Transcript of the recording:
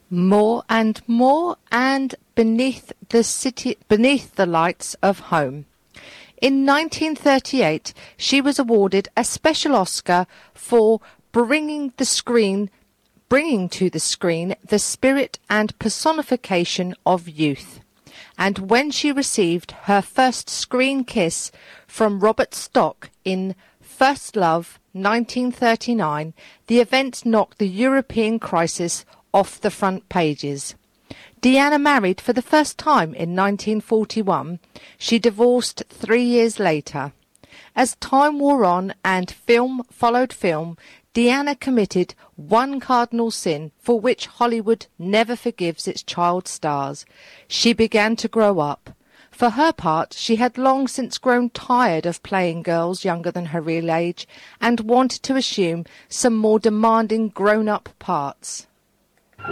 More and more, and beneath the lights of home. In 1938, she was awarded a special Oscar for bringing to the screen the spirit and personification of youth. And when she received her first screen kiss from Robert Stock in First Love, 1939, the event knocked the European crisis off the front pages. Deanna married for the first time in 1941. She divorced 3 years later. As time wore on and film followed film, Deanna committed one cardinal sin for which Hollywood never forgives its child stars. She began to grow up. For her part, she had long since grown tired of playing girls younger than her real age and wanted to assume some more demanding grown-up parts.